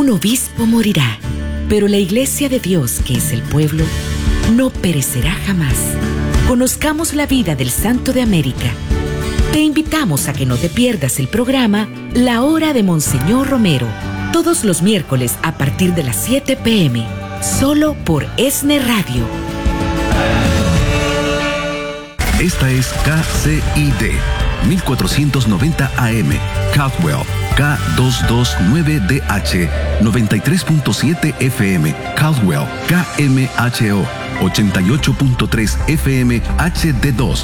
Un obispo morirá, pero la Iglesia de Dios, que es el pueblo, no perecerá jamás. Conozcamos la vida del Santo de América. Te invitamos a que no te pierdas el programa La Hora de Monseñor Romero, todos los miércoles a partir de las 7 p.m., solo por ESNE Radio. Esta es KCID, 1490 AM, Caldwell, K229DH, 93.7 FM, Caldwell, KMHO, 88.3 FM HD2.